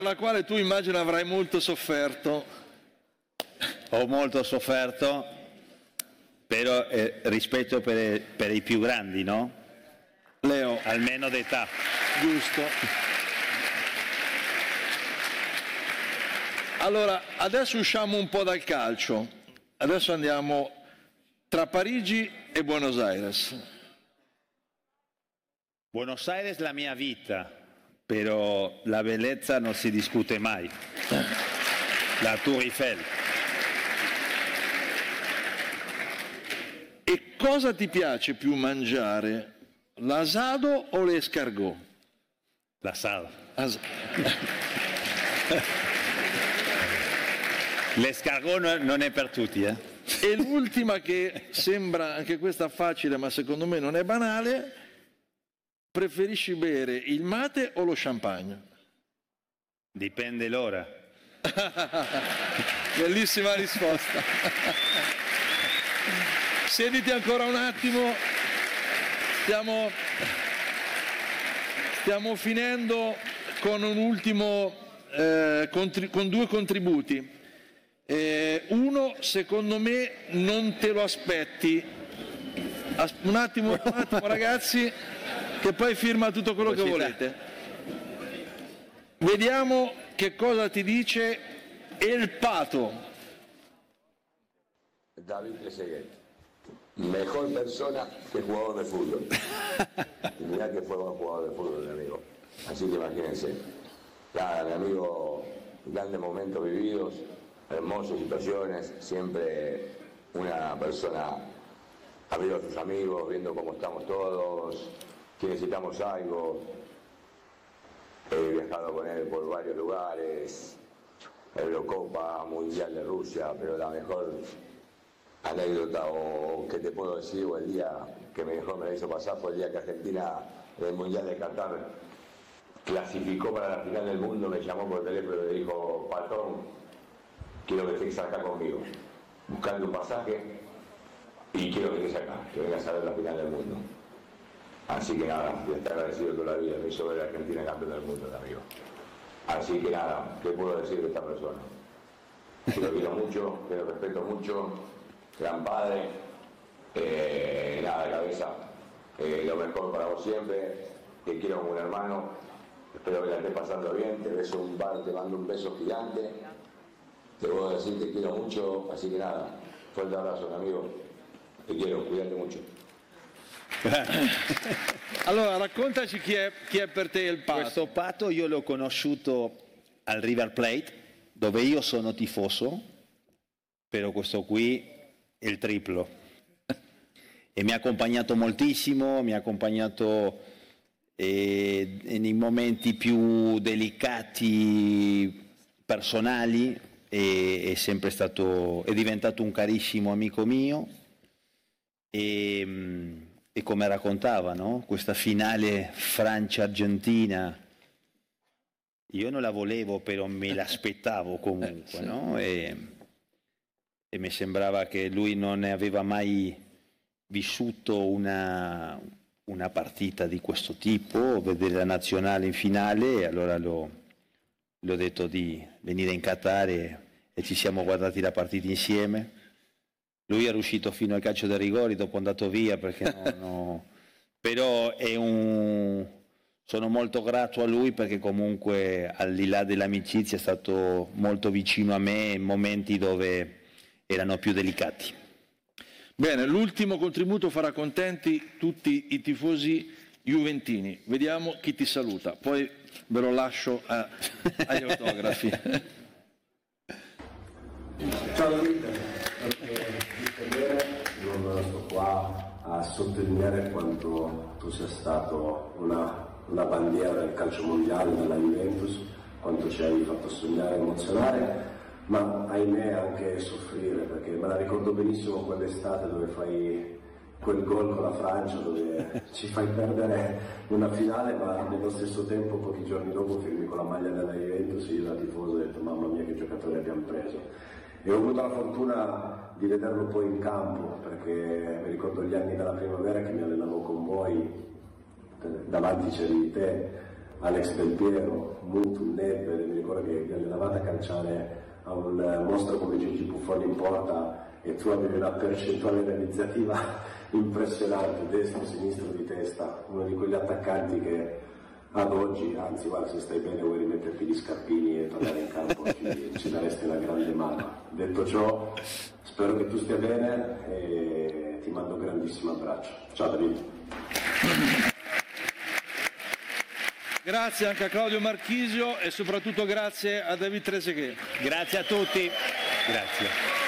la quale tu immagino avrai molto sofferto. Ho molto sofferto, però rispetto per i più grandi, no? Leo. Almeno d'età. Giusto. Allora, adesso usciamo un po' dal calcio. Adesso andiamo tra Parigi e Buenos Aires. Buenos Aires è la mia vita, però la bellezza non si discute mai. La Tour Eiffel. E cosa ti piace più mangiare? L'asado o l'escargot? L'asado. L'escargot non è per tutti, eh? E l'ultima, che sembra anche questa facile, ma secondo me non è banale: preferisci bere il mate o lo champagne? Dipende l'ora. Bellissima risposta. Sediti ancora un attimo. Stiamo finendo con un ultimo, con due contributi. Uno, secondo me, non te lo aspetti. Un attimo ragazzi, che poi firma tutto quello che volete. Vediamo che cosa ti dice El Pato. David Trezeguet, mejor persona que jugador de fútbol. Y mirá que fue buen jugador de fútbol, mi amigo. Así que imagínense. Nada, mi amigo, grandes momentos vividos, hermosas situaciones, siempre una persona amigo de sus amigos, viendo cómo estamos todos, que necesitamos algo. He viajado con él por varios lugares, Eurocopa, Mundial de Rusia, pero la mejor anécdota o que te puedo decir, o el día que mejor me la hizo pasar, fue el día que Argentina en el Mundial de Qatar clasificó para la final del mundo. Me llamó por teléfono y le dijo: patrón, quiero que estés acá conmigo, buscando un pasaje, y quiero que estés acá, que vengas a ver la final del mundo. Así que nada, yo estoy agradecido toda la vida, me hizo ver a Argentina campeón del mundo, amigo. Así que nada, ¿qué puedo decir de esta persona? Que lo quiero mucho, que lo respeto mucho, gran padre, nada de cabeza, lo mejor para vos siempre, te quiero como un hermano, espero que la estés pasando bien, te beso un bar, te mando un beso gigante, te puedo decir te quiero mucho, así que nada, fuerte abrazo, mi amigo, te quiero, cuídate mucho. Allora, raccontaci chi è per te il Pato. Questo Pato io l'ho conosciuto al River Plate, dove io sono tifoso, però questo qui è il triplo. E mi ha accompagnato moltissimo, mi ha accompagnato nei momenti più delicati, personali, è sempre stato, è diventato un carissimo amico mio. E come raccontava, no? Questa finale Francia-Argentina, io non la volevo, però me l'aspettavo comunque, no? E mi sembrava che lui non ne aveva mai vissuto una partita di questo tipo, vedere la nazionale in finale, e allora gli ho detto di venire in Qatar e ci siamo guardati la partita insieme. Lui è riuscito fino al calcio dei rigori, dopo è andato via perché però sono molto grato a lui, perché comunque al di là dell'amicizia è stato molto vicino a me in momenti dove erano più delicati. Bene, l'ultimo contributo farà contenti tutti i tifosi juventini. Vediamo chi ti saluta, poi ve lo lascio agli autografi. Ciao David, non sto qua a sottolineare quanto tu sia stato una bandiera del calcio mondiale della Juventus, quanto ci hai fatto sognare e emozionare, ma ahimè anche soffrire, perché me la ricordo benissimo quell'estate dove fai quel gol con la Francia, dove ci fai perdere una finale, ma nello stesso tempo pochi giorni dopo firmi con la maglia della Juventus e io da tifoso ho detto mamma mia che giocatori abbiamo preso. E ho avuto la fortuna di vederlo poi in campo, perché mi ricordo gli anni della primavera che mi allenavo con voi, davanti c'eri te, Alex Del Piero, Mutu, Nedved, mi ricordo che andavate a calciare a un mostro come Gigi Buffon in porta e tu avevi una percentuale realizzativa impressionante, destro, sinistro, di testa, uno di quegli attaccanti che ad oggi, anzi guarda, se stai bene vuoi rimetterti gli scarpini e tornare in campo, ci daresti una grande mano. Detto ciò, spero che tu stia bene e ti mando un grandissimo abbraccio. Ciao David. Grazie anche a Claudio Marchisio e soprattutto grazie a David Trezeguet. Grazie a tutti. Grazie.